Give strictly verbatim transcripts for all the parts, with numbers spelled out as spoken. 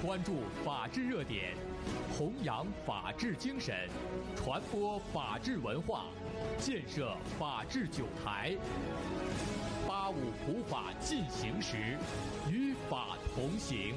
关注法治热点，弘扬法治精神，传播法治文化，建设法治酒台。八五普法进行时，与法同行。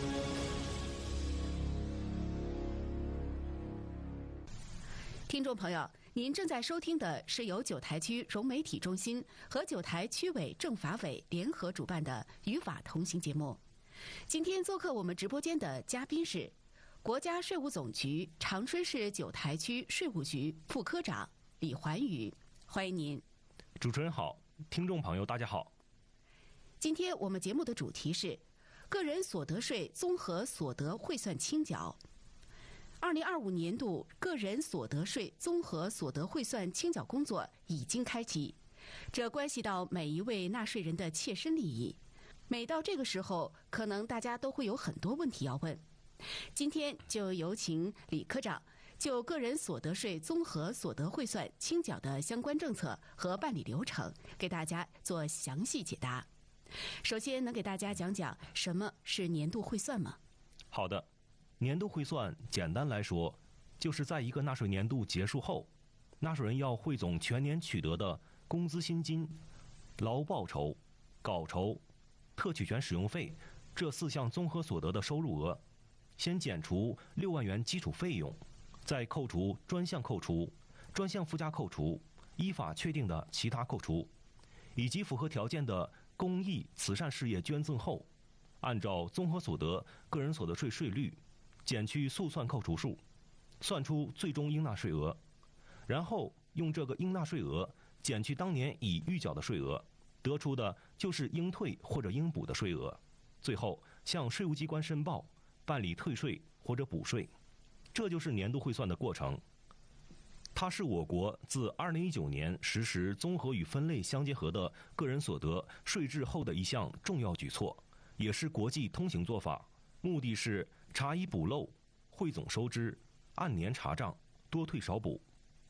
听众朋友，您正在收听的是由九台区融媒体中心和九台区委政法委联合主办的《与法同行》节目。今天做客我们直播间的嘉宾是国家税务总局长春市九台区税务局副科长李环宇，欢迎您。 主持人好，听众朋友大家好。 今天我们节目的主题是个人所得税综合所得汇算清缴。二零二五年度个人所得税综合所得汇算清缴工作已经开启，这关系到每一位纳税人的切身利益。每到这个时候，可能大家都会有很多问题要问。今天就有请李科长就个人所得税综合所得汇算清缴的相关政策和办理流程，给大家做详细解答。首先，能给大家讲讲什么是年度汇算吗？ 好的，年度汇算简单来说，就是在一个纳税年度结束后，纳税人要汇总全年取得的工资薪金、劳务报酬、稿酬、特许权使用费这四项综合所得的收入额，先减除六万元基础费用，再扣除专项扣除、专项附加扣除、依法确定的其他扣除，以及符合条件的公益慈善事业捐赠后，按照综合所得个人所得税税率减去速算扣除数，算出最终应纳税额，然后用这个应纳税额减去当年已预缴的税额，得出的就是应退或者应补的税额，最后向税务机关申报，办理退税或者补税。这就是年度汇算的过程。它是我国自二零一九年实施综合与分类相结合的个人所得税制后的一项重要举措，也是国际通行做法，目的是查遗补漏，汇总收支，按年查账，多退少补。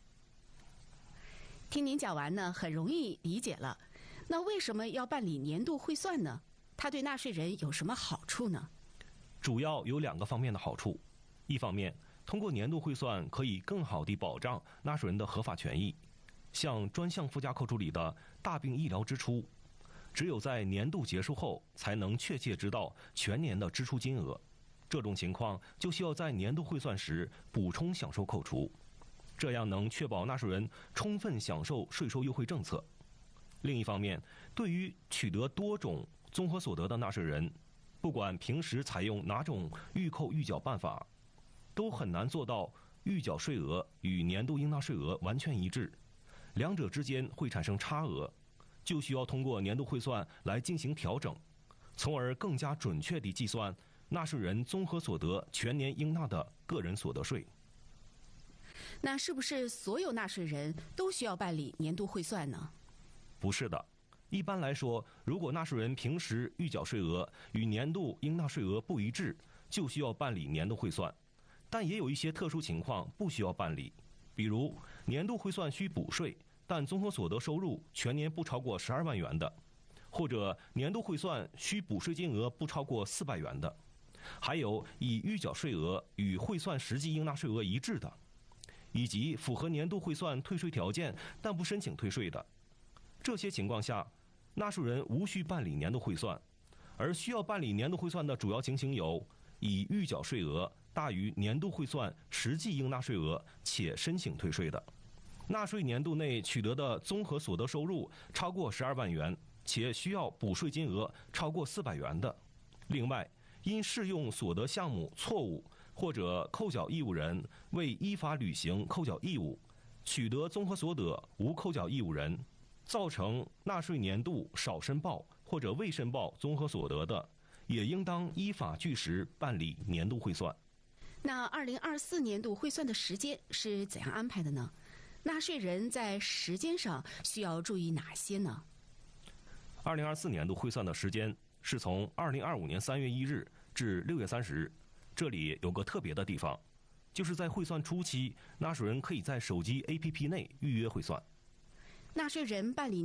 听您讲完呢，很容易理解了。那为什么要办理年度汇算呢？它对纳税人有什么好处呢？ 主要有两个方面的好处。一方面，通过年度汇算可以更好地保障纳税人的合法权益。像专项附加扣除里的大病医疗支出，只有在年度结束后才能确切知道全年的支出金额，这种情况就需要在年度汇算时补充享受扣除，这样能确保纳税人充分享受税收优惠政策。另一方面，对于取得多种综合所得的纳税人，不管平时采用哪种预扣预缴办法，都很难做到预缴税额与年度应纳税额完全一致，两者之间会产生差额，就需要通过年度汇算来进行调整，从而更加准确地计算纳税人综合所得全年应纳的个人所得税。 那是不是所有纳税人都需要办理年度汇算呢？ 不是的，一般来说，如果纳税人平时预缴税额与年度应纳税额不一致，就需要办理年度汇算。但也有一些特殊情况不需要办理，比如年度汇算需补税，但综合所得收入全年不超过十二万元的，或者年度汇算需补税金额不超过四百元的，还有已预缴税额与汇算实际应纳税额一致的，以及符合年度汇算退税条件但不申请退税的。这些情况下，纳税人无需办理年度汇算，而需要办理年度汇算的主要情形有：已预缴税额大于年度汇算实际应纳税额且申请退税的；纳税年度内取得的综合所得收入超过十二万元且需要补税金额超过四百元的；另外，因适用所得项目错误或者扣缴义务人未依法履行扣缴义务，取得综合所得无扣缴义务人，造成纳税年度少申报或者未申报综合所得的，也应当依法据实办理年度汇算。 那二零二四年度汇算的时间是怎样安排的呢？纳税人在时间上需要注意哪些呢？ 二零二四年度汇算的时间是从二零二五年三月一日至六月三十日。这里有个特别的地方，就是在汇算初期，纳税人可以在手机 A P P 内预约汇算。 纳税人办理